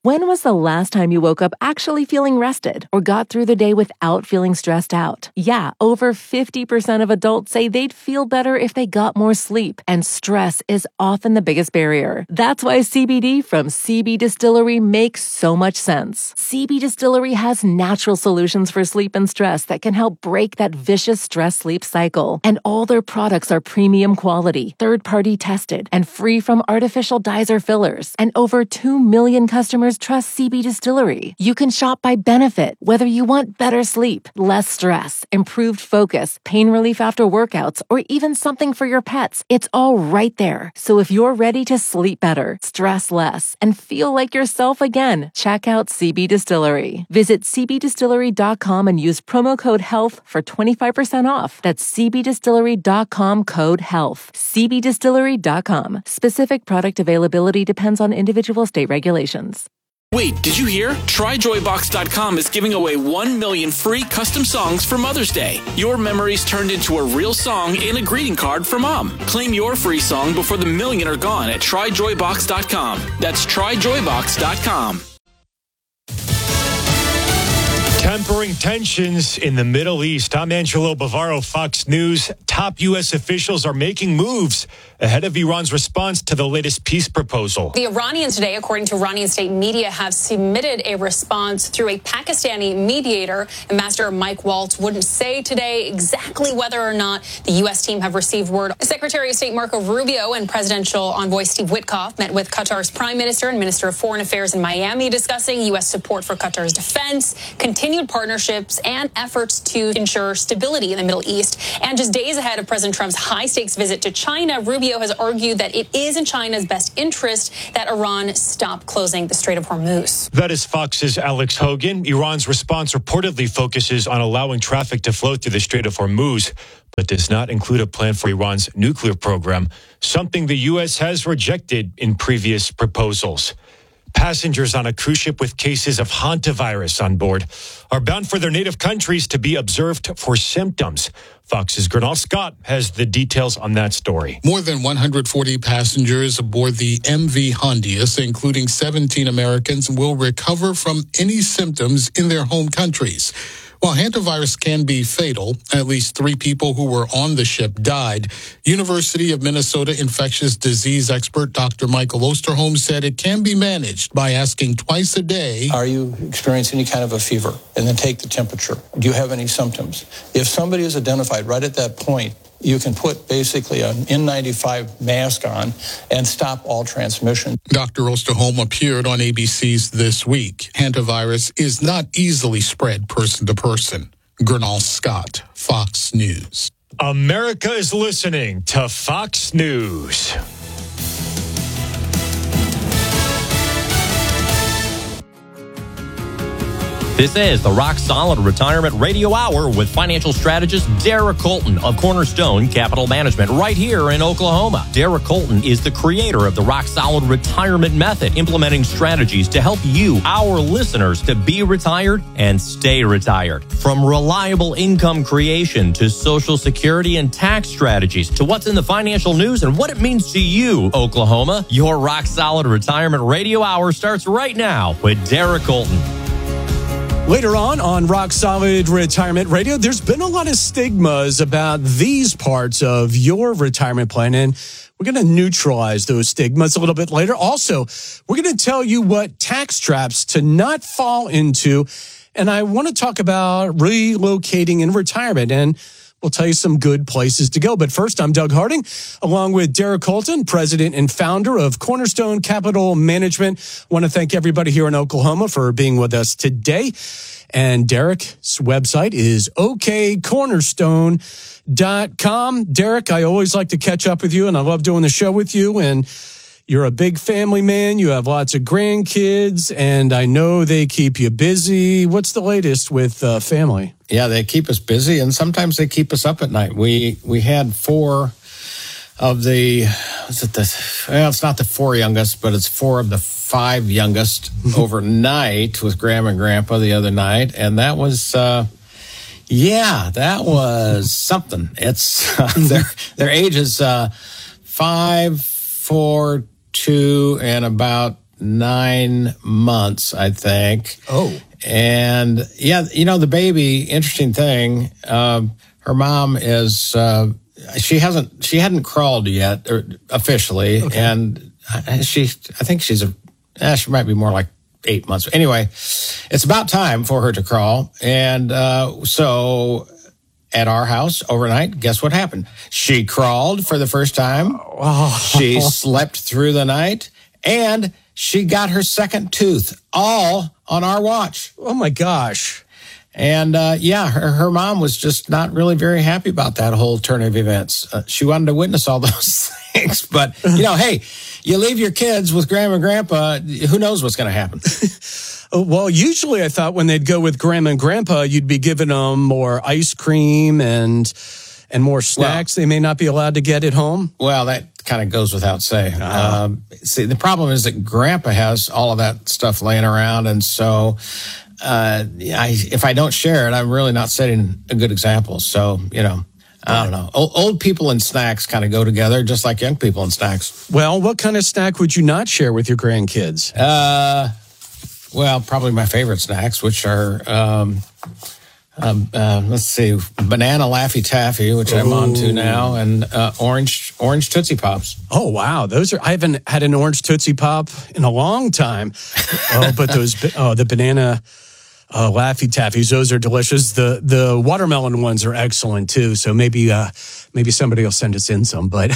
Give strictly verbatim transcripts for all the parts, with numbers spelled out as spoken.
When was the last time you woke up actually feeling rested or got through the day without feeling stressed out? Yeah, over fifty percent of adults say they'd feel better if they got more sleep, and stress is often the biggest barrier. That's why C B D from C B Distillery makes so much sense. C B Distillery has natural solutions for sleep and stress that can help break that vicious stress-sleep cycle. And all their products are premium quality, third-party tested, and free from artificial dyes or fillers. And over two million customers trust C B Distillery. You can shop by benefit, whether you want better sleep, less stress, improved focus, pain relief after workouts, or even something for your pets. It's all right there. So if you're ready to sleep better, stress less, and feel like yourself again, check out C B Distillery. Visit c b distillery dot com and use promo code HEALTH for twenty-five percent off. That's c b distillery dot com code HEALTH. c b distillery dot com. Specific product availability depends on individual state regulations. Wait, did you hear? try joy box dot com is giving away one million free custom songs for Mother's Day. Your memories turned into a real song and a greeting card for Mom. Claim your free song before the million are gone at try joy box dot com. That's try joy box dot com. Tempering tensions in the Middle East. I'm Angelo Bavaro, Fox News. Top U S officials are making moves ahead of Iran's response to the latest peace proposal. The Iranians today, according to Iranian state media, have submitted a response through a Pakistani mediator. Ambassador Mike Waltz wouldn't say today exactly whether or not the U S team have received word. Secretary of State Marco Rubio and presidential envoy Steve Witkoff met with Qatar's prime minister and minister of foreign affairs in Miami, discussing U S support for Qatar's defense, continued partnerships, and efforts to ensure stability in the Middle East. And just days ahead of President Trump's high-stakes visit to China, Rubio has argued that it is in China's best interest that Iran stop closing the Strait of Hormuz. That is Fox's Alex Hogan. Iran's response reportedly focuses on allowing traffic to flow through the Strait of Hormuz, but does not include a plan for Iran's nuclear program, something the U S has rejected in previous proposals. Passengers on a cruise ship with cases of hantavirus on board are bound for their native countries to be observed for symptoms. Fox's Gernal Scott has the details on that story. More than one hundred forty passengers aboard the M V Hondius, including seventeen Americans, will recover from any symptoms in their home countries. While hantavirus can be fatal, at least three people who were on the ship died. University of Minnesota infectious disease expert Doctor Michael Osterholm said it can be managed by asking twice a day, are you experiencing any kind of a fever? And then take the temperature. Do you have any symptoms? If somebody is identified right at that point, you can put basically an N ninety-five mask on and stop all transmission. Doctor Osterholm appeared on A B C's This Week. Hantavirus is not easily spread person to person. Gernal Scott, Fox News. America is listening to Fox News. This is the Rock Solid Retirement Radio Hour with financial strategist Derek Colton of Cornerstone Capital Management right here in Oklahoma. Derek Colton is the creator of the Rock Solid Retirement Method, implementing strategies to help you, our listeners, to be retired and stay retired. From reliable income creation to Social Security and tax strategies to what's in the financial news and what it means to you, Oklahoma, your Rock Solid Retirement Radio Hour starts right now with Derek Colton. Later on on Rock Solid Retirement Radio, there's been a lot of stigmas about these parts of your retirement plan, and we're going to neutralize those stigmas a little bit later. Also, we're going to tell you what tax traps to not fall into, and I want to talk about relocating in retirement, and we'll tell you some good places to go. But first, I'm Doug Harding, along with Derek Colton, president and founder of Cornerstone Capital Management. I want to thank everybody here in Oklahoma for being with us today. And Derek's website is o k cornerstone dot com. Derek, I always like to catch up with you, and I love doing the show with you. And you're a big family man. You have lots of grandkids, and I know they keep you busy. What's the latest with uh, family? Yeah, they keep us busy, and sometimes they keep us up at night. We we had four of the, is it the, well, it's not the four youngest, but it's four of the five youngest overnight with Grandma and Grandpa the other night, and that was, uh, yeah, that was something. It's uh, their their age is uh, five, four, two, and about nine months, I think. Oh. And yeah, you know, the baby, interesting thing, um, her mom is, uh, she hasn't, she hadn't crawled yet or, officially. Okay. And she, I think she's a, eh, she might be more like eight months. Anyway, it's about time for her to crawl. And, uh, so at our house overnight, guess what happened? She crawled for the first time. Oh. She slept through the night, and she got her second tooth all on our watch. Oh my gosh. And, uh, yeah, her, her mom was just not really very happy about that whole turn of events. Uh, she wanted to witness all those things. But, you know, hey, you leave your kids with grandma and grandpa, who knows what's going to happen? Well, usually I thought when they'd go with grandma and grandpa, you'd be giving them more ice cream and and more snacks. Well, they may not be allowed to get at home. Well, that kind of goes without saying. Uh-huh. Um, see, the problem is that grandpa has all of that stuff laying around. And so uh, I, if I don't share it, I'm really not setting a good example. So, you know, I don't know. Old, old people and snacks kind of go together, just like young people and snacks. Well, what kind of snack would you not share with your grandkids? Uh, well, probably my favorite snacks, which are, um, um, uh, let's see, banana Laffy Taffy, which Ooh. I'm on to now, and uh, orange orange Tootsie Pops. Oh, wow. Those are, I haven't had an orange Tootsie Pop in a long time. Oh, but those, oh, the banana Uh, Laffy Taffies, those are delicious. The the watermelon ones are excellent too. So maybe uh, maybe somebody will send us in some. But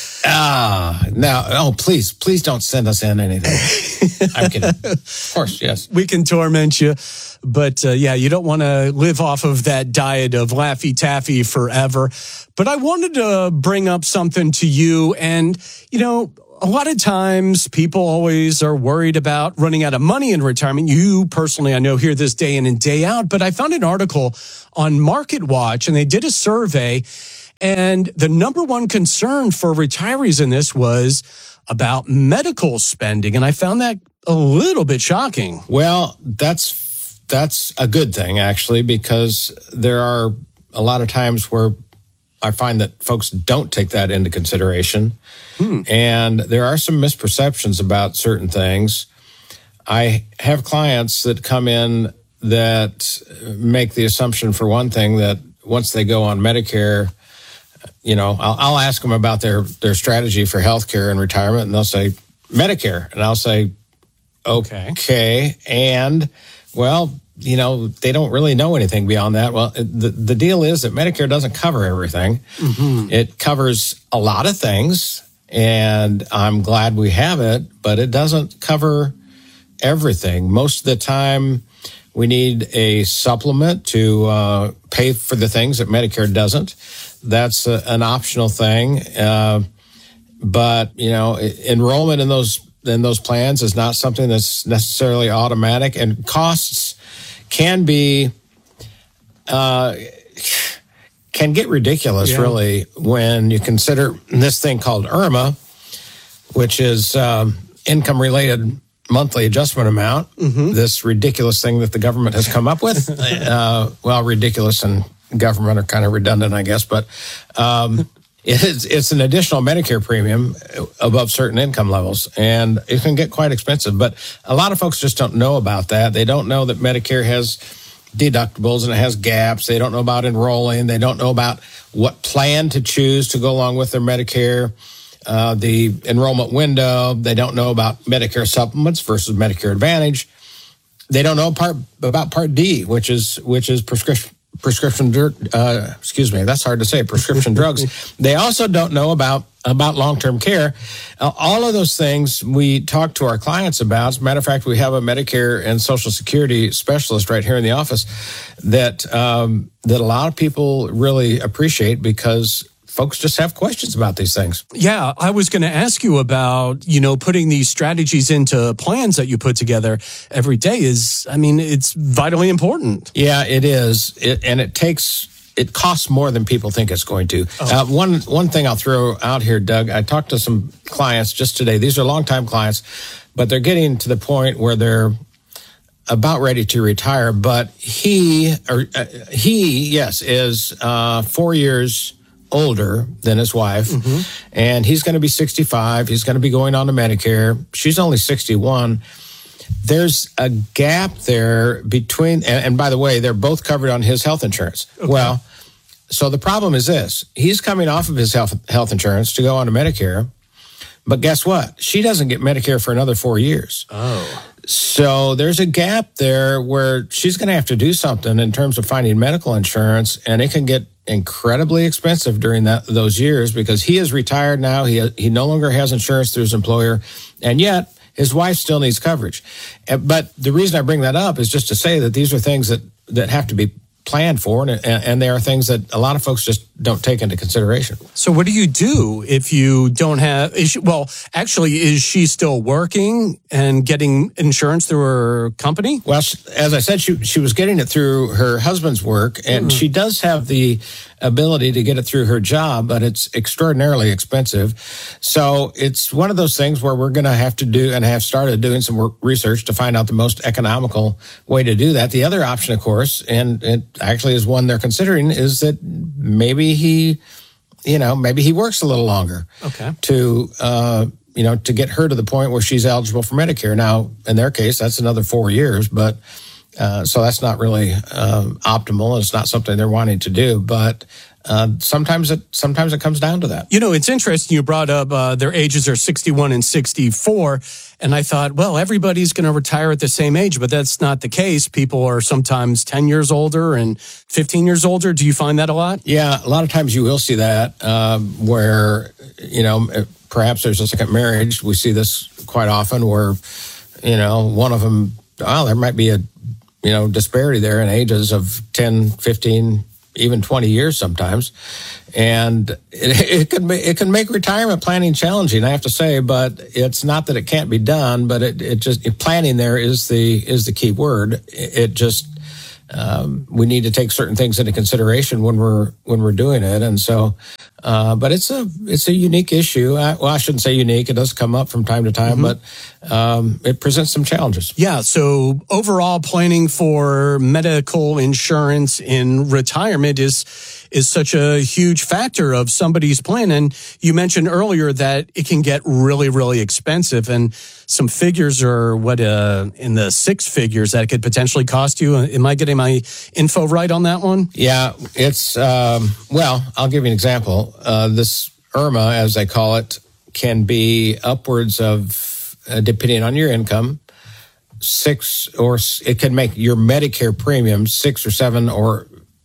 ah, uh, now oh please please don't send us in anything. I'm kidding. Of course, yes. We can torment you, but uh, yeah, you don't want to live off of that diet of Laffy Taffy forever. But I wanted to bring up something to you, and you know, a lot of times people always are worried about running out of money in retirement. You personally, I know, hear this day in and day out, but I found an article on MarketWatch, and they did a survey, and the number one concern for retirees in this was about medical spending, and I found that a little bit shocking. Well, that's that's a good thing, actually, because there are a lot of times where I find that folks don't take that into consideration. Hmm. And there are some misperceptions about certain things. I have clients that come in that make the assumption, for one thing, that once they go on Medicare, you know, I'll, I'll ask them about their, their strategy for healthcare and retirement, and they'll say, Medicare. And I'll say, okay. okay. And, well, you know, they don't really know anything beyond that. Well, the, the deal is that Medicare doesn't cover everything. Mm-hmm. It covers a lot of things, and I'm glad we have it, but it doesn't cover everything. Most of the time, we need a supplement to uh, pay for the things that Medicare doesn't. That's a, an optional thing. Uh, but, you know, enrollment in those in those plans is not something that's necessarily automatic, and costs can be, uh, can get ridiculous, yeah. really, when you consider this thing called I R M A, which is um, income-related monthly adjustment amount, mm-hmm. this ridiculous thing that the government has come up with. uh, well, ridiculous and government are kind of redundant, I guess, but um, it's, it's an additional Medicare premium above certain income levels, and it can get quite expensive. But a lot of folks just don't know about that. They don't know that Medicare has deductibles and it has gaps. They don't know about enrolling. They don't know about what plan to choose to go along with their Medicare, uh, the enrollment window. They don't know about Medicare supplements versus Medicare Advantage. They don't know part about Part D, which is which is prescription. Prescription, uh, excuse me, that's hard to say, prescription drugs. They also don't know about, about long-term care. Uh, all of those things we talk to our clients about. As a matter of fact, we have a Medicare and Social Security specialist right here in the office that, um, that a lot of people really appreciate, because folks just have questions about these things. Yeah, I was going to ask you about, you know, putting these strategies into plans that you put together every day is, I mean, it's vitally important. Yeah, it is. It, and it takes, it costs more than people think it's going to. Oh. Uh, one, one thing I'll throw out here, Doug, I talked to some clients just today. These are longtime clients, but they're getting to the point where they're about ready to retire. But he, or uh, he, yes, is uh, four years older than his wife, mm-hmm. and he's going to be sixty-five. He's going to be going on to Medicare. She's only sixty-one. There's a gap there between, and, and by the way, they're both covered on his health insurance. Okay. Well, so the problem is this. He's coming off of his health, health insurance to go on to Medicare, but guess what? She doesn't get Medicare for another four years. Oh. So there's a gap there where she's going to have to do something in terms of finding medical insurance, and it can get incredibly expensive during that those years because he is retired now. He he no longer has insurance through his employer, and yet his wife still needs coverage. But the reason I bring that up is just to say that these are things that, that have to be planned for, and, and they are things that a lot of folks just don't take into consideration. So what do you do if you don't have, is she, well, actually, is she still working and getting insurance through her company? Well, as I said, she she was getting it through her husband's work, and mm. she does have the ability to get it through her job, but it's extraordinarily expensive. So it's one of those things where we're going to have to do and have started doing some work research to find out the most economical way to do that. The other option, of course, and it actually is one they're considering, is that maybe he, you know, maybe he works a little longer. Okay. To, uh, you know, to get her to the point where she's eligible for Medicare. Now, in their case, that's another four years, but Uh, so that's not really um, optimal. It's not something they're wanting to do, but uh, sometimes it sometimes it comes down to that. You know, it's interesting you brought up uh, their ages are sixty-one and sixty-four, and I thought, well, everybody's going to retire at the same age, but that's not the case. People are sometimes ten years older and fifteen years older. Do you find that a lot? Yeah, a lot of times you will see that um, where, you know, perhaps there's a second marriage. We see this quite often where, you know, one of them, well, there might be a you know, disparity there in ages of ten, fifteen, even twenty years sometimes. And it, it can be, it can make retirement planning challenging, I have to say, but it's not that it can't be done, but it, it just, planning there is the, is the key word. It just, um, we need to take certain things into consideration when we're, when we're doing it. And so, uh, but it's a, it's a unique issue. I, well, I shouldn't say unique. It does come up from time to time, mm-hmm. but, um, it presents some challenges. Yeah. So overall planning for medical insurance in retirement is, is such a huge factor of somebody's plan. And you mentioned earlier that it can get really, really expensive, and some figures are what, uh, in the six figures that it could potentially cost you. Am I getting my info right on that one? Yeah, it's, um, well, I'll give you an example. Uh, this IRMAA, as they call it, can be upwards of, uh, depending on your income, six, or it can make your Medicare premium six or seven, or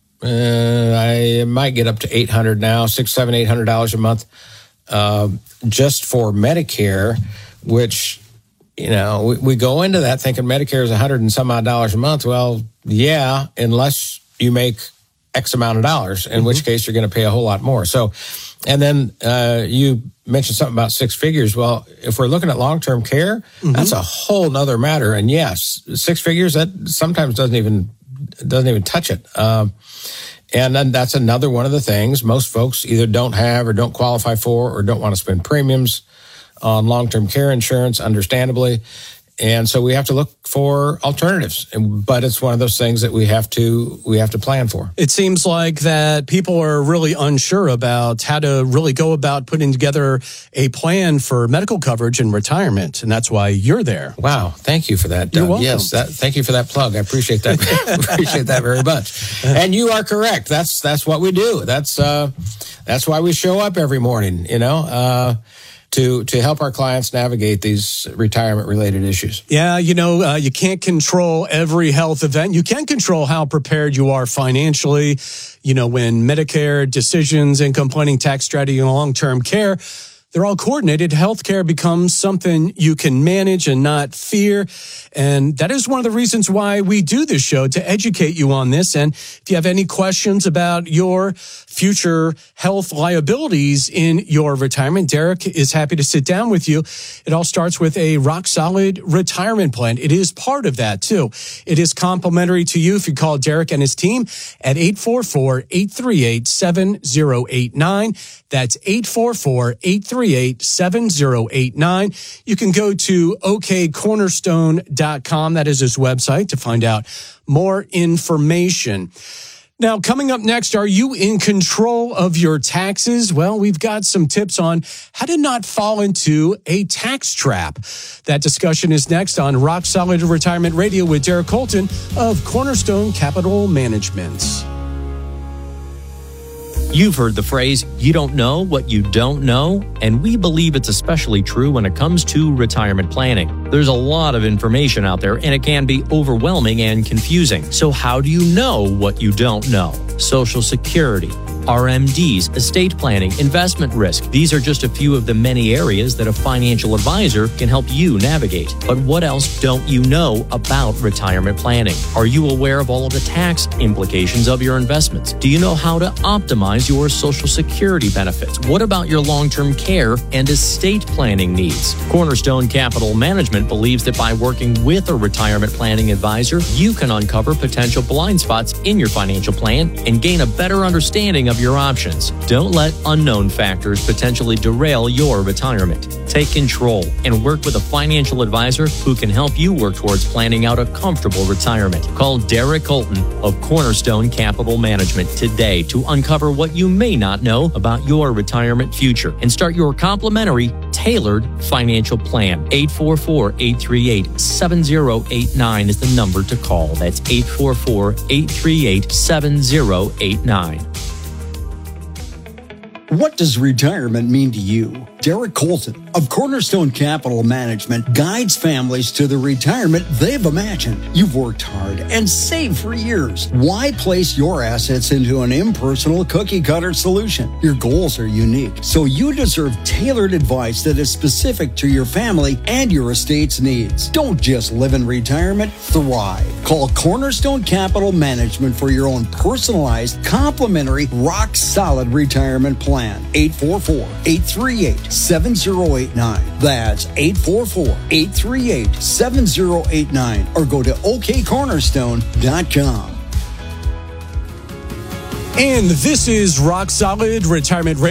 uh, I might get up to eight hundred now, six, seven, eight hundred dollars a month, uh, just for Medicare, which, you know, we, we go into that thinking Medicare is a hundred and some odd dollars a month. Well, yeah, unless you make X amount of dollars, in mm-hmm. which case you're going to pay a whole lot more. So, and then uh, you mentioned something about six figures. Well, if we're looking at long-term care, mm-hmm. that's a whole nother matter. And yes, six figures, that sometimes doesn't even doesn't even touch it. Um, and then that's another one of the things most folks either don't have or don't qualify for or don't want to spend premiums on long-term care insurance, understandably. And so we have to look for alternatives, but it's one of those things that we have to we have to plan for. It seems like that people are really unsure about how to really go about putting together a plan for medical coverage in retirement, and that's why you're there. Wow, thank you for that, Doug. You're welcome. Yes, that, thank you for that plug. I appreciate that. appreciate that very much. And you are correct. That's that's what we do. That's uh, that's why we show up every morning. You know. Uh, to to help our clients navigate these retirement-related issues. Yeah, you know, uh, you can't control every health event. You can control how prepared you are financially. You know, when Medicare decisions, income planning, tax strategy, and long-term care, they're all coordinated. Healthcare becomes something you can manage and not fear. And that is one of the reasons why we do this show, to educate you on this. And if you have any questions about your future health liabilities in your retirement, Derek is happy to sit down with you. It all starts with a rock-solid retirement plan. It is part of that, too. It is complimentary to you if you call Derek and his team at eight four four, eight three eight, seven zero eight nine. That's eight four four, eight three eight, seven zero eight nine. You can go to o k cornerstone dot com. That is his website to find out more information. Now, coming up next, are you in control of your taxes? Well, we've got some tips on how to not fall into a tax trap. That discussion is next on Rock Solid Retirement Radio with Derek Colton of Cornerstone Capital Management. You've heard the phrase, you don't know what you don't know, and we believe it's especially true when it comes to retirement planning. There's a lot of information out there, and it can be overwhelming and confusing. So how do you know what you don't know? Social Security, R M Ds, estate planning, investment risk. These are just a few of the many areas that a financial advisor can help you navigate. But what else don't you know about retirement planning? Are you aware of all of the tax implications of your investments? Do you know how to optimize your Social Security benefits? What about your long-term care and estate planning needs? Cornerstone Capital Management believes that by working with a retirement planning advisor, you can uncover potential blind spots in your financial plan and gain a better understanding of your options. Don't let unknown factors potentially derail your retirement. Take control and work with a financial advisor who can help you work towards planning out a comfortable retirement. Call Derek Colton of Cornerstone Capital Management today to uncover what you may not know about your retirement future and start your complimentary tailored financial plan. eight four four, eight three eight, seven zero eight nine is the number to call. That's eight four four, eight three eight, seven zero eight nine. What does retirement mean to you? Derek Colton of Cornerstone Capital Management guides families to the retirement they've imagined. You've worked hard and saved for years. Why place your assets into an impersonal cookie-cutter solution? Your goals are unique, so you deserve tailored advice that is specific to your family and your estate's needs. Don't just live in retirement, thrive. Call Cornerstone Capital Management for your own personalized, complimentary, rock-solid retirement plan. eight four four, eight three eight, seven zero eight nine. That's eight four four, eight three eight, seven zero eight nine. Or go to o k cornerstone dot com. And this is Rock Solid Retirement Radio.